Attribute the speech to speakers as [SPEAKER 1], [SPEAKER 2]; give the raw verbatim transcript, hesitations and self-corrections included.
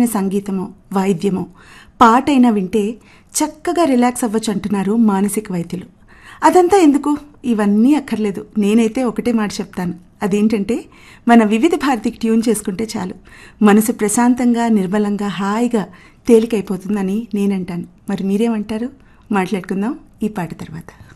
[SPEAKER 1] సంగీతమో వాయిద్యమో పాటైనా వింటే చక్కగా రిలాక్స్ అవ్వచ్చు అంటున్నారు మానసిక వైద్యులు. అదంతా ఎందుకు, ఇవన్నీ అక్కర్లేదు. నేనైతే ఒకటే మాట చెప్తాను, అదేంటంటే మన వివిధ భారతికి ట్యూన్ చేసుకుంటే చాలు, మనసు ప్రశాంతంగా నిర్మలంగా హాయిగా తేలికైపోతుందని నేనంటాను. మరి మీరేమంటారు? మాట్లాడుకుందాం ఈ పాట తర్వాత.